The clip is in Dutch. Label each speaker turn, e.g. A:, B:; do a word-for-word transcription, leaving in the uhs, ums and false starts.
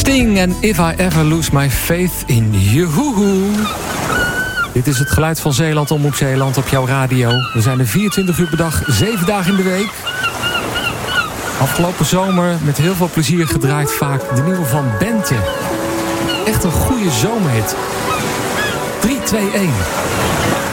A: Sting en If I Ever Lose My Faith in You. Dit is het geluid van Zeeland, Omroep Zeeland op jouw radio. We zijn er vierentwintig uur per dag, zeven dagen in de week. Afgelopen zomer met heel veel plezier gedraaid vaak de nieuwe van Bente. Echt een goede zomerhit. drie, twee, één.